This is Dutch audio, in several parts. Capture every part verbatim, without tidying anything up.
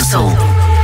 Brussel.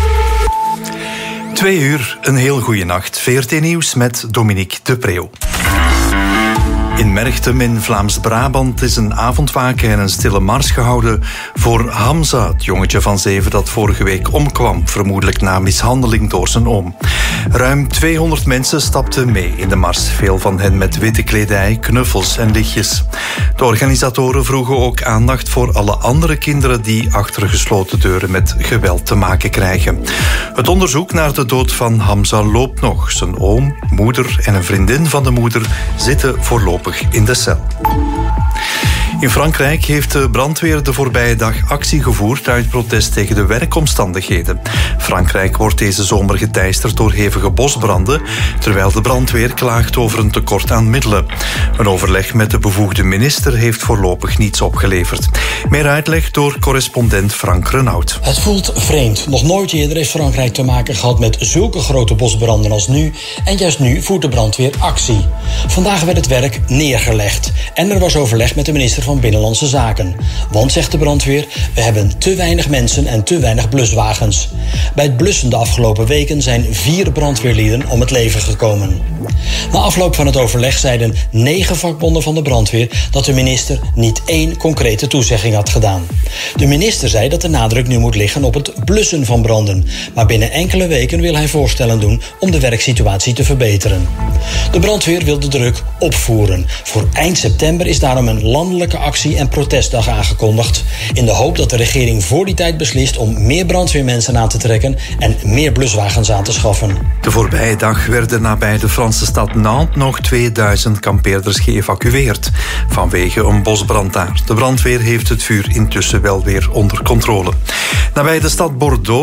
Twee uur, een heel goede nacht. V R T Nieuws met Dominique de Preeuw. In Merchtem in Vlaams-Brabant is een avondwaken en een stille mars gehouden voor Hamza, het jongetje van zeven dat vorige week omkwam, vermoedelijk na mishandeling door zijn oom. Ruim tweehonderd mensen stapten mee in de mars, veel van hen met witte kledij, knuffels en lichtjes. De organisatoren vroegen ook aandacht voor alle andere kinderen die achter gesloten deuren met geweld te maken krijgen. Het onderzoek naar de dood van Hamza loopt nog. Zijn oom, moeder en een vriendin van de moeder zitten voorlopig in de cel. In Frankrijk heeft de brandweer de voorbije dag actie gevoerd uit protest tegen de werkomstandigheden. Frankrijk wordt deze zomer geteisterd door hevige bosbranden, terwijl de brandweer klaagt over een tekort aan middelen. Een overleg met de bevoegde minister heeft voorlopig niets opgeleverd. Meer uitleg door correspondent Frank Renaud. Het voelt vreemd. Nog nooit eerder heeft Frankrijk te maken gehad met zulke grote bosbranden als nu. En juist nu voert de brandweer actie. Vandaag werd het werk neergelegd. En er was overleg met de minister van Binnenlandse Zaken. Want, zegt de brandweer, we hebben te weinig mensen en te weinig bluswagens. Bij het blussen de afgelopen weken zijn vier brandweerlieden om het leven gekomen. Na afloop van het overleg zeiden negen vakbonden van de brandweer dat de minister niet één concrete toezegging had gedaan. De minister zei dat de nadruk nu moet liggen op het blussen van branden. Maar binnen enkele weken wil hij voorstellen doen om de werksituatie te verbeteren. De brandweer wil de druk opvoeren. Voor eind september is daarom een landelijke actie- en protestdag aangekondigd. In de hoop dat de regering voor die tijd beslist om meer brandweermensen aan te trekken en meer bluswagens aan te schaffen. De voorbije dag werden nabij de Franse stad Nantes nog tweeduizend kampeerders geëvacueerd vanwege een bosbrand daar. De brandweer heeft het vuur intussen wel weer onder controle. Nabij de stad Bordeaux